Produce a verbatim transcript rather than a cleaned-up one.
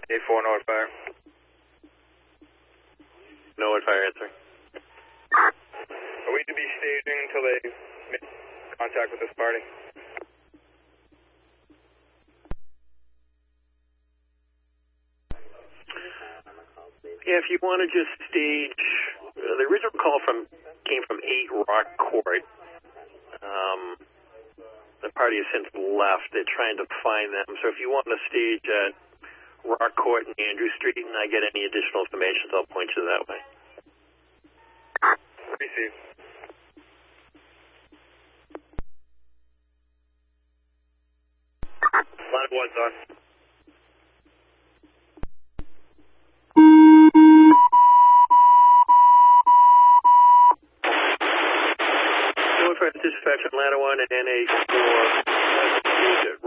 A four, Norwood Fire. Norwood Fire answering. Are we to be staging until they make contact with this party? Yeah, if you want to just stage, uh, the original call from came from eight Rock Court. Um, the party has since left. They're trying to find them. So if you want to stage at Rock Court and Andrew Street, and I get any additional information, I'll point you that way. Receive. Line one's on. Norwood Fire Dispatch Atlanta one and N A four.